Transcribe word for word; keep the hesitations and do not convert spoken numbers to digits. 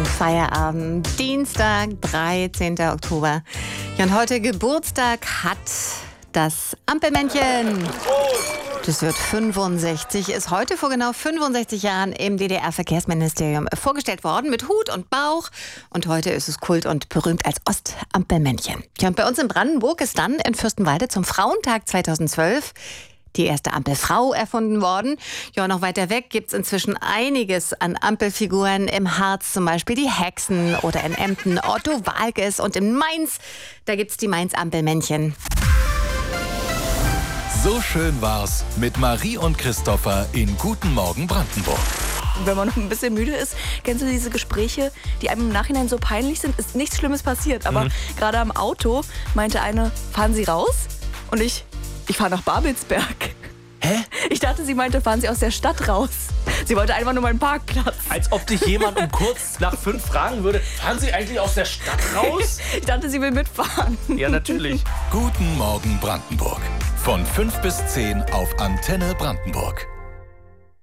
Feierabend, Dienstag, dreizehnten Oktober. Ja, und heute Geburtstag hat das Ampelmännchen. Das wird fünfundsechzig, ist heute vor genau fünfundsechzig Jahren im D D R-Verkehrsministerium vorgestellt worden mit Hut und Bauch. Und heute ist es kult und berühmt als Ostampelmännchen. Ja, und bei uns in Brandenburg ist dann in Fürstenwalde zum Frauentag zweitausendzwölf die erste Ampelfrau erfunden worden. Ja, noch weiter weg gibt's inzwischen einiges an Ampelfiguren. Im Harz zum Beispiel die Hexen oder in Emden Otto Waalkes und in Mainz, da gibt's die Mainz-Ampelmännchen. So schön war's mit Marie und Christopher in Guten Morgen Brandenburg. Wenn man noch ein bisschen müde ist, kennst du diese Gespräche, die einem im Nachhinein so peinlich sind? Ist nichts Schlimmes passiert, aber mhm. gerade am Auto meinte eine, fahren Sie raus? Und ich, ich fahre nach Babelsberg. Hä? Ich dachte, sie meinte, fahren Sie aus der Stadt raus. Sie wollte einfach nur meinen Parkplatz. Als ob dich jemand um kurz nach fünf fragen würde, fahren Sie eigentlich aus der Stadt raus? Ich dachte, sie will mitfahren. Ja, natürlich. Guten Morgen Brandenburg. Von fünf bis zehn auf Antenne Brandenburg.